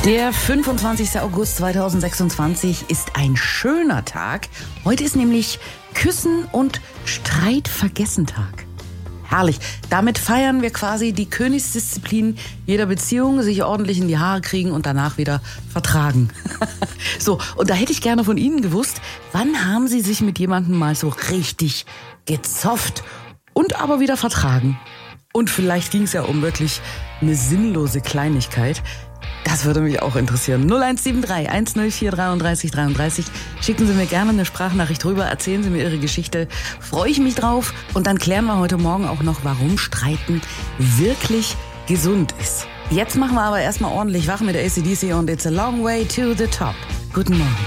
Der 25. August 2026 ist ein schöner Tag. Heute ist nämlich Küssen- und Streitvergessen-Tag. Herrlich. Damit feiern wir quasi die Königsdisziplin jeder Beziehung, sich ordentlich in die Haare kriegen und danach wieder vertragen. So, und da hätte ich gerne von Ihnen gewusst, wann haben Sie sich mit jemandem mal so richtig gezofft und aber wieder vertragen? Und vielleicht ging es ja um wirklich eine sinnlose Kleinigkeit. Das würde mich auch interessieren. 0173 104 33 33. Schicken Sie mir gerne eine Sprachnachricht rüber, erzählen Sie mir Ihre Geschichte. Freue ich mich drauf. Und dann klären wir heute Morgen auch noch, warum Streiten wirklich gesund ist. Jetzt machen wir aber erstmal ordentlich wach mit der AC/DC und It's a Long Way to the Top. Guten Morgen.